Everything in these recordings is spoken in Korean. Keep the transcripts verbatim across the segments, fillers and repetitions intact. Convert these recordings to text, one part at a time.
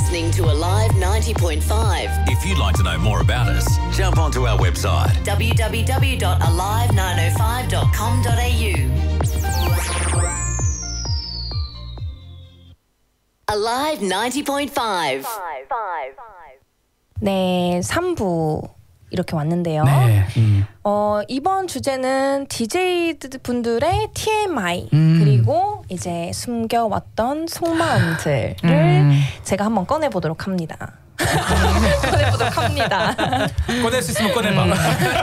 listening to Alive ninety point five. If you'd like to know more about us, jump onto our website w w w dot alive nine oh five dot com dot a u. Alive ninety point five. 네, 삼 부 이렇게 왔는데요. 네. 음. 어, 이번 주제는 디제이분들의 티엠아이 음. 그리고 이제 숨겨왔던 속마음들을 음. 제가 한번 꺼내보도록 합니다. 꺼내보도록 합니다. 꺼낼 수 있으면 꺼내봐. 음.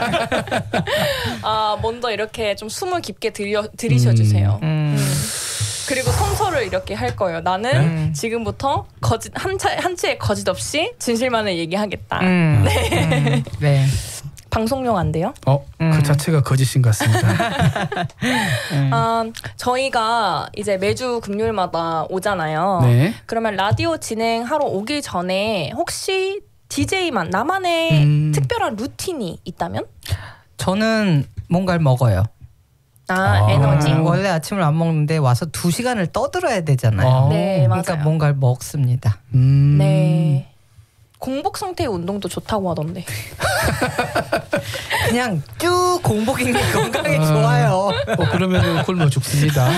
아, 먼저 이렇게 좀 숨을 깊게 들여, 들이셔주세요. 음. 음. 그리고 성서를 이렇게 할 거예요. 나는 네? 지금부터 거짓 한차 한치의 거짓 없이 진실만을 얘기하겠다. 음. 네. 음. 네. 방송용 안 돼요? 어, 음. 그 자체가 거짓인 것 같습니다. 음. 아, 저희가 이제 매주 금요일마다 오잖아요. 네. 그러면 라디오 진행하러 오기 전에 혹시 디제이만 나만의 음. 특별한 루틴이 있다면? 저는 뭔가를 먹어요. 아, 아. 에너지. 음, 원래 아침을 안 먹는데 와서 두 시간을 떠들어야 되잖아요. 아. 네, 맞아요. 그러니까 뭔가를 먹습니다. 음. 네. 공복 상태의 운동도 좋다고 하던데. 그냥 쭉 공복인 게 건강에 좋아요. 어, 그러면 굶어 죽습니다.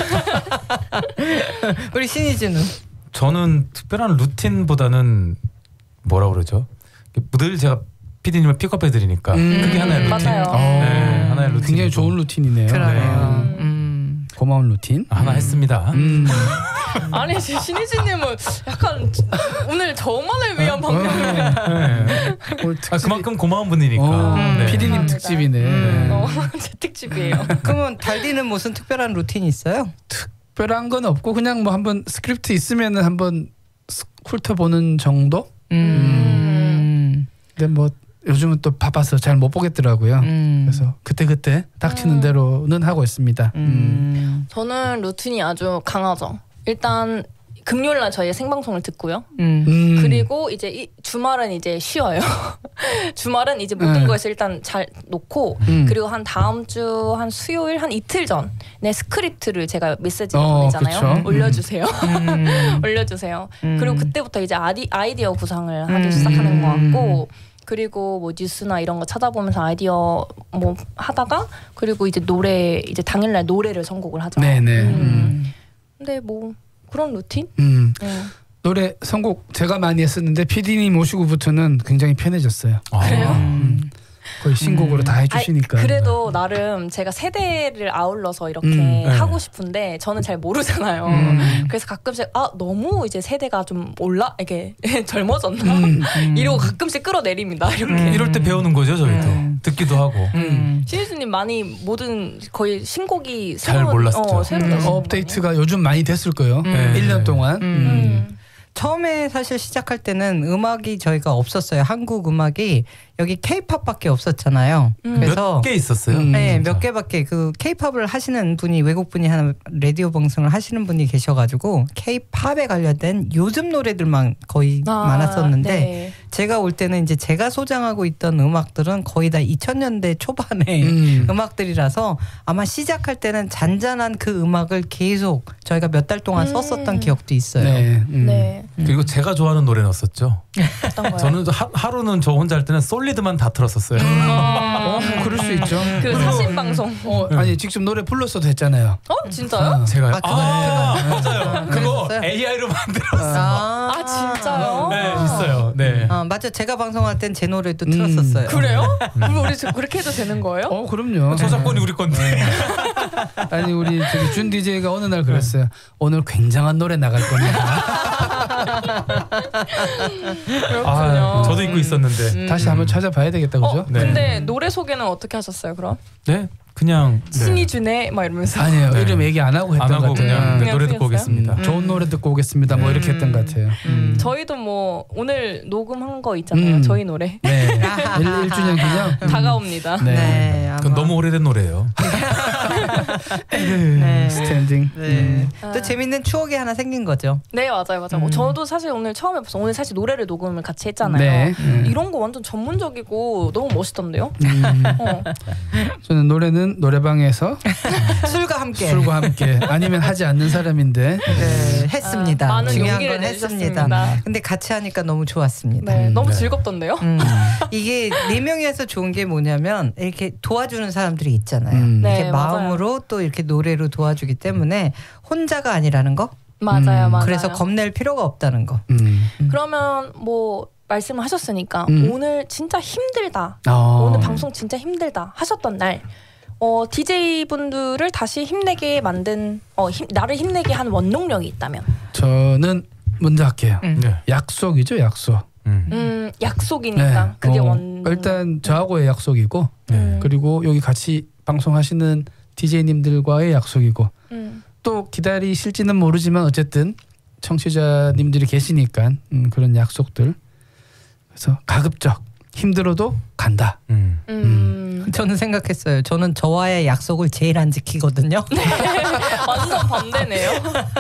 우리 신이즈는? 저는 특별한 루틴보다는 뭐라 그러죠? 늘 제가 피디님을 픽업해드리니까 음. 그게 하나의 루틴. 맞아요. 어. 네, 하나의 루틴. 굉장히 좋은 루틴이네요. 그러네요. 네. 음. 고마운 루틴. 하나 했습니다. 음. 아니, 신희진님은 약간 오늘 저만을 위한 방송을. 네. 오늘 아, 특집이- 그만큼 고마운 분이니까. 어, 네. 피디님 감사합니다. 특집이네. 음. 어, 제 특집이에요. 그러면 달디는 무슨 특별한 루틴이 있어요? 특별한 건 없고 그냥 뭐 한번 스크립트 있으면은 한번 훑어보는 정도? 음. 근데 뭐 요즘은 또 바빠서 잘 못 보겠더라고요. 음. 그래서 그때그때 닥치는 음. 대로는 하고 있습니다. 음. 음. 저는 루틴이 아주 강하죠. 일단 금요일날 저희 생방송을 듣고요. 음. 음. 그리고 이제 이 주말은 이제 쉬어요. 주말은 이제 모든 음. 거에서 일단 잘 놓고 음. 그리고 한 다음 주 한 수요일 한 이틀 전에 스크립트를 제가 메시지로 어, 보내잖아요. 그쵸. 올려주세요. 음. 올려주세요. 음. 그리고 그때부터 이제 아디, 아이디어 구상을 하기 음. 시작하는 것 같고 그리고 뭐 뉴스나 이런 거 찾아보면서 아이디어 뭐 하다가 그리고 이제 노래 이제 당일날 노래를 선곡을 하죠. 네네. 음. 음. 근데 뭐 그런 루틴? 음. 네. 노래 선곡 제가 많이 했었는데 피디님 오시고부터는 굉장히 편해졌어요. 그래요? 음. 거의 신곡으로 음. 다 해주시니까. 아이, 그래도 나름 제가 세대를 아울러서 이렇게 음, 네. 하고 싶은데 저는 잘 모르잖아요. 음. 그래서 가끔씩 아 너무 이제 세대가 좀 올라 이게 젊어졌나 음. 이러고 가끔씩 끌어내립니다. 이렇게. 음. 이럴 때 배우는 거죠, 저희도. 음. 듣기도 하고. 음. 신희수님 많이 모든 거의 신곡이 잘 새로운, 몰랐죠. 어, 새로 음. 나시는 업데이트가 요즘 많이 됐을 거예요. 음. 일 년 동안. 음. 거 아니에요? 음. 처음에 사실 시작할 때는 음악이 저희가 없었어요. 한국 음악이 여기 케이팝밖에 없었잖아요. 음. 그래서 몇 개 있었어요. 음. 네, 몇 개밖에 그 케이팝을 하시는 분이 외국 분이 하는 라디오 방송을 하시는 분이 계셔가지고 케이팝에 관련된 요즘 노래들만 거의 아, 많았었는데 네. 제가 올 때는 이제 제가 소장하고 있던 음악들은 거의 다 이천 년대 초반의 음. 음악들이라서 아마 시작할 때는 잔잔한 그 음악을 계속 저희가 몇 달 동안 음. 썼었던 기억도 있어요. 네. 음. 네. 그리고 제가 좋아하는 노래 넣었었죠. 어떤 거요? 저는 하, 하루는 저 혼자 할 때는 솔리드만 다 틀었었어요. 어, 뭐 그럴 수 있죠. 그 사신 방송. 어, 아니 직접 노래 불렀어도 했잖아요. 어 진짜요? 제가요? 아, 아, 맞아요. 그거 그랬었어요? 에이아이로 만들었어요. 아, 아 진짜요? 네, 있어요. 네. 아, 맞아. 제가 방송할 땐 제 노래도 음. 틀었었어요. 그래요? 그럼 우리 저- 그렇게 해도 되는 거예요? 어, 그럼요. 저작권이 우리 건데. 아니 우리 저기 준 디제이가 어느 날 그랬어요. 오늘 굉장한 노래 나갈 겁니다. 그렇군요. 아, 저도 잊고 있었는데. 다시 한번 찾아봐야 되겠다, 그죠? 어, 네. 근데 노래 소개는 어떻게 하셨어요, 그럼? 네, 그냥 네. 신이준의 막 이러면서. 아니에요. 네. 이름 얘기 안 하고 했던 안 하고 것 같아요. 그냥 네, 그냥 노래 듣고 틀렸어요? 오겠습니다. 음, 좋은 노래 듣고 오겠습니다. 뭐 이렇게 했던 것 같아요. 음. 저희도 뭐 오늘 녹음한 거 있잖아요. 음. 저희 노래. 네. 일 주년 기념. 다가옵니다. 네. 네. 그건 너무 오래된 노래예요. 네. 스탠딩. 네. 음. 또 재밌는 추억이 하나 생긴 거죠. 네 맞아요 맞아요. 음. 저도 사실 오늘 처음 해봤어. 오늘 사실 노래를 녹음을 같이 했잖아요. 네. 음. 이런 거 완전 전문적이고 너무 멋있던데요. 음. 어. 저는 노래는 노래방에서 술과 함께 술과 함께 아니면 하지 않는 사람인데 네, 했습니다. 아, 많은 중요한 용기를 건 했습니다. 내주셨습니다. 근데 같이 하니까 너무 좋았습니다. 네, 음, 너무 네. 즐겁던데요. 음. 이게 네 명이서 좋은 게 뭐냐면 이렇게 도와주는 사람들이 있잖아요. 음. 네, 이렇게 맞아요. 마음으로 또 이렇게 노래로 도와주기 때문에 혼자가 아니라는 거. 맞아요 음. 맞아요. 그래서 겁낼 필요가 없다는 거. 음. 그러면 뭐 말씀을 하셨으니까 음. 오늘 진짜 힘들다. 어. 오늘 방송 진짜 힘들다 하셨던 날 어, 디제이 분들을 다시 힘내게 만든 어, 힘, 나를 힘내게 한 원동력이 있다면 저는 먼저 할게요. 음. 네. 약속이죠, 약속. 음. 음, 약속이니까 네. 그게 어, 원동력. 일단 저하고의 약속이고 음. 그리고 여기 같이 방송하시는 디제이님들과의 약속이고 음. 또 기다리실지는 모르지만 어쨌든 청취자님들이 계시니까 음, 그런 약속들. 그래서 가급적 힘들어도 간다. 음. 음. 저는 생각했어요. 저는 저와의 약속을 제일 안 지키거든요. 완전 반대네요.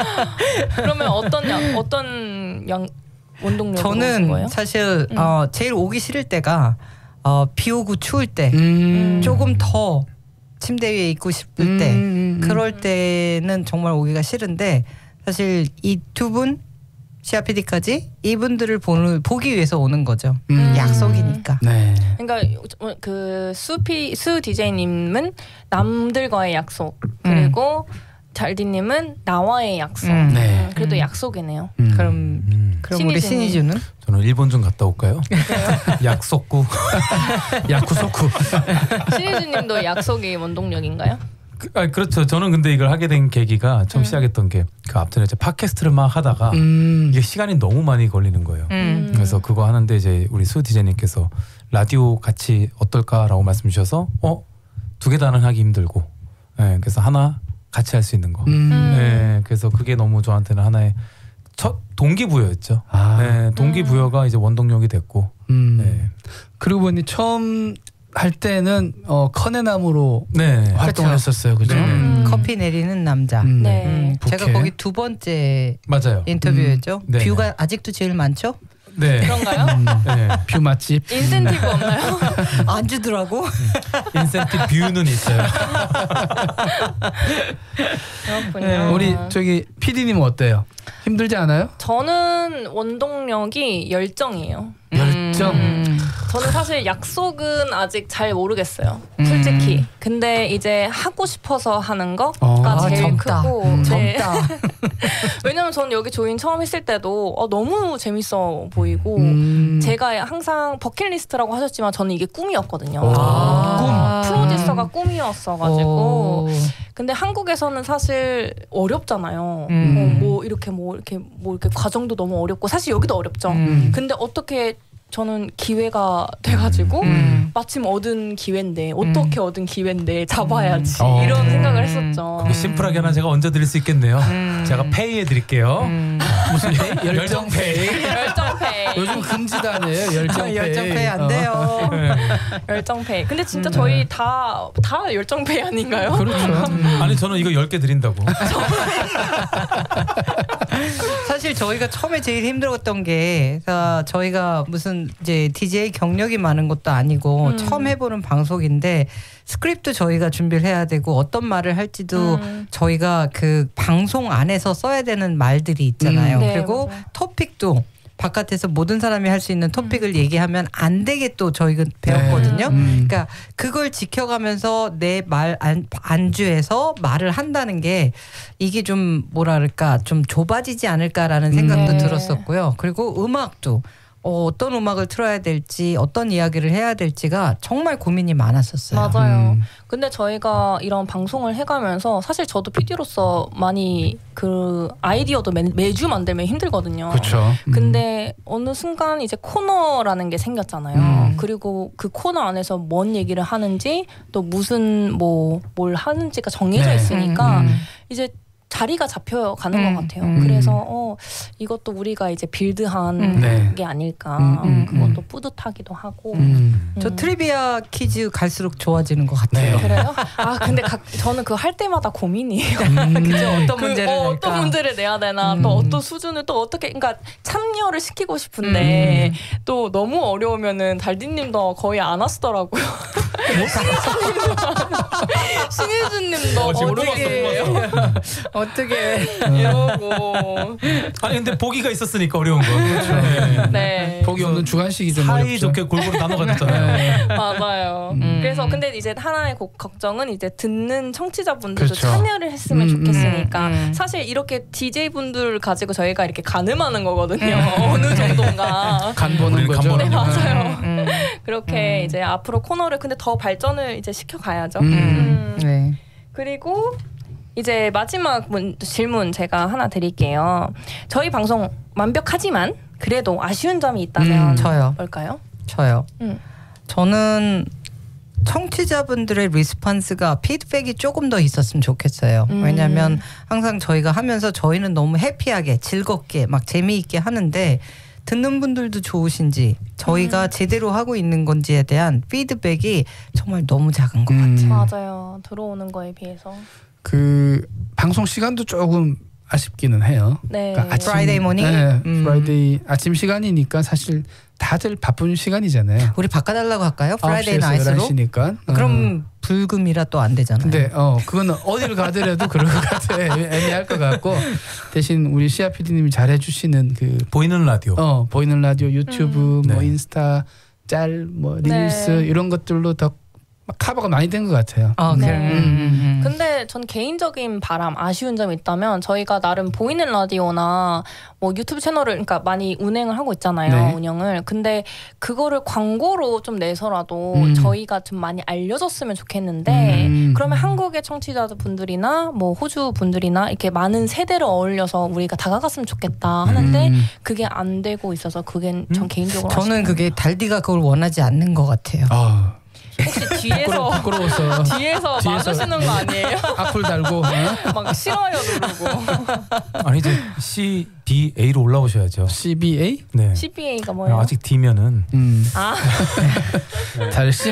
그러면 어떤 약, 어떤 양 원동력으로 오신 저는 거예요? 사실 음. 어, 제일 오기 싫을 때가 어, 비 오고 추울 때 음. 조금 더 침대 위에 있고 싶을 음, 때 음, 음. 그럴 때는 정말 오기가 싫은데 사실 이 두 분 시아피디까지 이분들을 보는, 보기 위해서 오는 거죠. 음. 약속이니까. 네. 그러니까 그 수피 수 디제이님은 남들과의 약속 그리고 잘디님은 나와의 약속. 음. 네. 음, 그래도 음. 약속이네요. 음. 그럼 음. 그럼 우리 신이주님. 신이주는 저는 일본 좀 갔다 올까요? 약속구. 야쿠소쿠. 신희주님도 약속이 원동력인가요? 그, 아, 그렇죠. 저는 근데 이걸 하게 된 계기가 처음 음. 시작했던 게 그 앞전에 이제 팟캐스트를 막 하다가 음. 이게 시간이 너무 많이 걸리는 거예요. 음. 그래서 그거 하는데 이제 우리 수 디제이님께서 라디오 같이 어떨까라고 말씀 주셔서 어? 두 개 다는 하기 힘들고 네, 그래서 하나 같이 할 수 있는 거. 음. 네, 그래서 그게 너무 저한테는 하나의 첫 동기부여였죠. 아. 네, 동기부여가 이제 원동력이 됐고. 음. 네. 그리고 보니 처음 할 때는 어, 커네나무로 네. 활동을 했었어요, 그죠? 네. 음, 음. 커피 내리는 남자. 음. 네. 음, 부캐. 제가 거기 두 번째 맞아요. 인터뷰였죠. 음. 네네. 뷰가 아직도 제일 많죠? 네. 그런가요? 음. 네. 뷰 맛집. 인센티브 없나요? 안 주더라고. 인센티브 뷰는 있어요. 그렇군요. 네. 우리 저기 피디님은 어때요? 힘들지 않아요? 저는 원동력이 열정이에요. 열정. 음. 저는 사실 약속은 아직 잘 모르겠어요. 음. 솔직히. 근데 이제 하고 싶어서 하는 거가 어. 제일 아, 젊다. 크고. 음. 네. 젊다. 왜냐면 저는 여기 조인 처음 했을 때도 어, 너무 재밌어 보이고 음. 제가 항상 버킷리스트라고 하셨지만 저는 이게 꿈이었거든요. 아. 프로듀서가 꿈이었어가지고. 오. 근데 한국에서는 사실 어렵잖아요. 음. 어, 뭐 이렇게 뭐 이렇게 뭐 이렇게 과정도 너무 어렵고 사실 여기도 어렵죠. 음. 근데 어떻게 저는 기회가 돼가지고 음. 마침 얻은 기회인데 어떻게 얻은 기회인데 잡아야지 음. 이런 음. 생각을 했었죠. 그거 심플하게 하나 제가 얹어 드릴 수 있겠네요. 음. 제가 페이해 드릴게요. 음. 무슨 페이? 열정 페이. 열정페이. 요즘 금지단이에요. 열정 페이. 열정페이 안 돼요. 열정페이. 근데 진짜 저희 다 다 열정페이 아닌가요? 그렇죠. 아니 저는 이거 열 개 드린다고. 사실 저희가 처음에 제일 힘들었던 게 어, 저희가 무슨 이제 디제이 경력이 많은 것도 아니고 음. 처음 해보는 방송인데 스크립트 저희가 준비를 해야 되고 어떤 말을 할지도 음. 저희가 그 방송 안에서 써야 되는 말들이 있잖아요. 음. 네, 그리고 맞아요. 토픽도 바깥에서 모든 사람이 할 수 있는 토픽을 얘기하면 안 되게 또 저희가 배웠거든요. 음. 그러니까 그걸 지켜가면서 내 말 안주해서 말을 한다는 게 이게 좀 뭐랄까 좀 좁아지지 않을까라는 생각도 네. 들었었고요. 그리고 음악도 어, 어떤 음악을 틀어야 될지 어떤 이야기를 해야 될지가 정말 고민이 많았었어요. 맞아요. 음. 근데 저희가 이런 방송을 해가면서 사실 저도 피디로서 많이 그 아이디어도 매, 매주 만들면 힘들거든요. 그렇죠. 음. 근데 어느 순간 이제 코너라는 게 생겼잖아요. 음. 그리고 그 코너 안에서 뭔 얘기를 하는지 또 무슨 뭐 뭘 하는지가 정해져 네. 있으니까 음. 이제 자리가 잡혀가는 음, 것 같아요. 음. 그래서 어, 이것도 우리가 이제 빌드한 음. 네. 게 아닐까. 음, 음, 그것도 음. 뿌듯하기도 하고. 음. 저 트리비아 퀴즈 갈수록 좋아지는 것 같아요. 네. 그래요? 아 근데 각, 저는 그거 할 때마다 고민이에요. 음. 그죠? 어떤 그, 문제를 어, 낼까? 어떤 문제를 내야 되나 음. 또 어떤 수준을 또 어떻게 그러니까 참여를 시키고 싶은데 음. 또 너무 어려우면은 달디님도 거의 안 하시더라고요. 신혜준님도 어, 지금 어떻게 어떻게? 이러고 아니 근데 보기가 있었으니까 어려운 거. 네. 네 복이 없는 주관식이 좀 사이좋게 골고루 나눠 가졌잖아요. 맞아요. 음. 그래서 근데 이제 하나의 고- 걱정은 이제 듣는 청취자분들도 그렇죠. 참여를 했으면 음, 좋겠으니까 음, 음. 사실 이렇게 디제이 분들 가지고 저희가 이렇게 가늠하는 거거든요. 어느 정도인가. 간 보는 우리는 거죠. 간 네 보는 맞아요. 음, 그렇게 음. 이제 앞으로 코너를 근데 더 발전을 이제 시켜가야죠. 음. 음. 네. 그리고 이제 마지막 문, 질문 제가 하나 드릴게요. 저희 방송 완벽하지만 그래도 아쉬운 점이 있다면 음, 저요. 뭘까요? 저요. 음. 저는 청취자분들의 리스폰스가 피드백이 조금 더 있었으면 좋겠어요. 음. 왜냐하면 항상 저희가 하면서 저희는 너무 해피하게 즐겁게 막 재미있게 하는데 듣는 분들도 좋으신지 저희가 음. 제대로 하고 있는 건지에 대한 피드백이 정말 너무 작은 것 음. 같아요. 맞아요. 들어오는 거에 비해서. 그 방송 시간도 조금 아쉽기는 해요. 네. Friday morning? 네, 음. 프라이데이 아침 시간이니까 사실 다들 바쁜 시간이잖아요. 우리 바꿔달라고 할까요? 프라이데이 아홉 시에서 나이스로? 열한 시니까. 그럼 불금이라 또 안 되잖아요. 근데 어 그거는 어디를 가더라도 그럴 것 같아. 애매할 것 같고 대신 우리 시아 피디님이 잘해주시는 그 보이는 라디오. 어 보이는 라디오, 유튜브, 음. 뭐 네. 인스타, 짤, 뭐 릴스 네. 이런 것들로 더 커버가 많이 된 것 같아요. 어, 네. 그래. 음, 음, 음. 근데 전 개인적인 바람, 아쉬운 점이 있다면 저희가 나름 보이는 라디오나 뭐 유튜브 채널을 그러니까 많이 운행을 하고 있잖아요. 네. 운영을. 근데 그거를 광고로 좀 내서라도 음. 저희가 좀 많이 알려졌으면 좋겠는데 음. 그러면 한국의 청취자분들이나 뭐 호주 분들이나 이렇게 많은 세대를 어울려서 우리가 다가갔으면 좋겠다 하는데 음. 그게 안 되고 있어서 그게 전 음. 개인적으로 저는 아쉽네요. 그게 달디가 그걸 원하지 않는 것 같아요. 아 혹시 뒤에서 부끄러워서 뒤에서 뒤에서. 막으시는 거 아니에요? 악플 달고 어? 막 싫어요 누르고. 아니 이제 C, D, A로 올라오셔야죠. 씨비에이? 네. 씨비에이가 뭐예요? 아직 D면은 음. 아, 달심?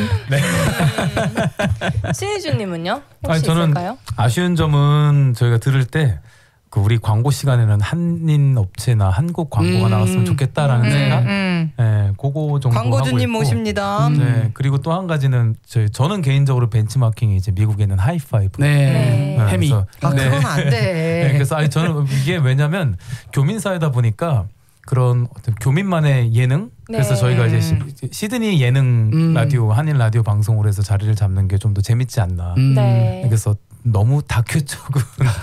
신희주님은요? 혹시 아니, 저는 있을까요? 아쉬운 점은 저희가 들을 때 그 우리 광고 시간에는 한인 업체나 한국 광고가 음. 나왔으면 좋겠다라는 음. 생각. 음. 네, 그거 정도 하고 광고주님 있고. 모십니다. 음. 네, 그리고 또 한 가지는 저희 저는 개인적으로 벤치마킹이 이제 미국에는 하이파이브. 네. 네. 네, 해미. 그래서- 아, 네. 그건 안 돼. 네, 그래서 아니 저는 이게 왜냐면 교민 사회다 보니까 그런 어떤 교민만의 예능. 그래서 네. 저희가 이제 시, 시드니 예능 음. 라디오 한인 라디오 방송으로 해서 자리를 잡는 게 좀 더 재밌지 않나. 음. 네. 그래서 너무 다큐 쪽은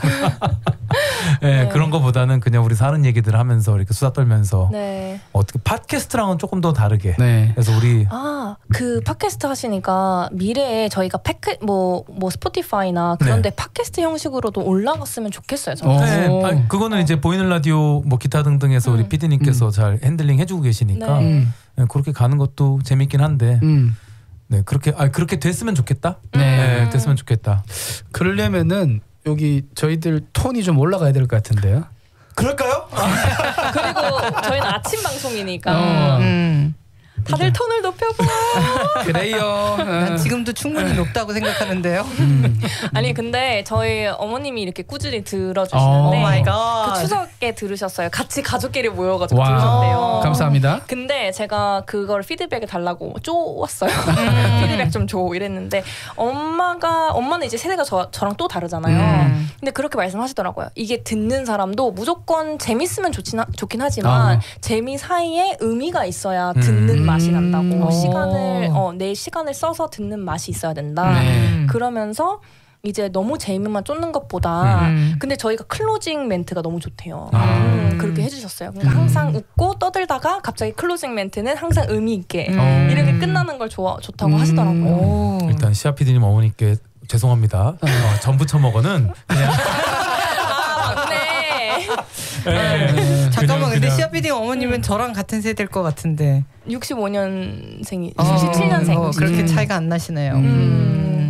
네, 네. 그런 거보다는 그냥 우리 사는 얘기들 하면서 이렇게 수다 떨면서 네. 어떻게 팟캐스트랑은 조금 더 다르게. 네. 그래서 우리 아, 그 팟캐스트 하시니까 미래에 저희가 팟캐 뭐, 뭐 스포티파이나 그런데 네. 팟캐스트 형식으로도 올라갔으면 좋겠어요. 저는. 어. 네, 아니, 그거는 이제 보이는 라디오 뭐 기타 등등해서 우리 음. 피디님께서 잘 핸들링 해주고 계시니까 네. 음. 네, 그렇게 가는 것도 재밌긴 한데 음. 네 그렇게 아 그렇게 됐으면 좋겠다. 네. 네, 됐으면 좋겠다. 그러려면은 여기 저희들 톤이 좀 올라가야 될 것 같은데요. 그럴까요? 그리고 저희는 아침 방송이니까 어. 음. 다들 톤을 높여봐. 그래요. 난 어. 지금도 충분히 높다고 생각하는데요. 음. 아니 근데 저희 어머님이 이렇게 꾸준히 어. 들어주시는데 오 마이 그 갓. 추석에 들으셨어요. 같이 가족끼리 모여가지고 와. 들으셨대요. 감사합니다. 근데 제가 그걸 피드백을 달라고 쪼왔어요. 음. 피드백 좀 줘 이랬는데 엄마가 엄마는 이제 세대가 저, 저랑 또 다르잖아요. 음. 근데 그렇게 말씀하시더라고요. 이게 듣는 사람도 무조건 재밌으면 좋긴, 하, 좋긴 하지만 어. 재미 사이에 의미가 있어야 듣는 음. 맛이 난다고. 오. 시간을 어, 내 시간을 써서 듣는 맛이 있어야 된다. 네. 그러면서 이제 너무 재미만 쫓는 것보다 음. 근데 저희가 클로징 멘트가 너무 좋대요. 아. 음, 그렇게 해주셨어요. 그러니까 음. 항상 웃고 떠들다가 갑자기 클로징 멘트는 항상 의미 있게 음. 이렇게 끝나는 걸 좋아 좋다고 음. 하시더라고요. 오. 일단 시아 피디님 어머니께 죄송합니다. 어, 전부 처먹어는 그냥 아 맞네. 네. 잠깐만, 그냥, 근데 그냥 시아 피디 어머님은 저랑 같은 세대일 것 같은데. 육십오 년생이 어, 육십칠 년생. 어, 그렇게 음. 차이가 안 나시네요. 음. 음.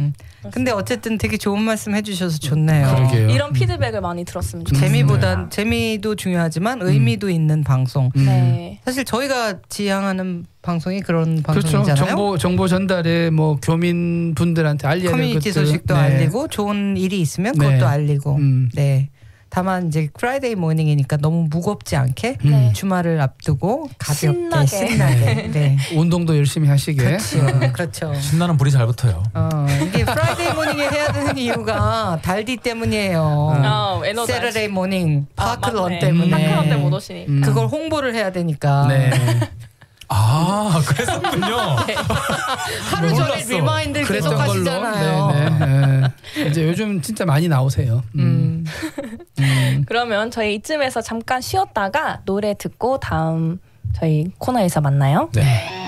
근데 어쨌든 되게 좋은 말씀 해주셔서 좋네요. 그러게요. 이런 피드백을 많이 들었으면 좋겠어요. 재미보단 재미도 중요하지만 의미도 있는 방송. 음. 네. 사실 저희가 지향하는 방송이 그런 그렇죠. 방송이잖아요. 정보 정보 전달에 뭐 교민 분들한테 알려야 될 커뮤니티 것들. 소식도 네. 알리고 좋은 일이 있으면 네. 그것도 알리고. 음. 네. 다만 이제 프라이데이 모닝이니까 너무 무겁지 않게 네. 주말을 앞두고 가볍게 신나게. 신나게. 네. 운동도 열심히 하시게. 그렇죠. 그렇죠. 신나는 불이 잘 붙어요. 어, 이게 프라이데이 모닝에 해야 되는 이유가 달디 때문이에요. 아, 에너지. 세러데이 모닝 아, 파크런 맞네. 때문에. 파크런 때 못 오시니까. 음. 그걸 홍보를 해야 되니까. 네. 아, 그랬었군요. 하루 종일 몰랐어. 리마인드를 계속 그랬던 걸로. 하시잖아요. 네, 네. 네. 이제 요즘 진짜 많이 나오세요. 음. 음. 그러면 저희 이쯤에서 잠깐 쉬었다가 노래 듣고 다음 저희 코너에서 만나요. 네.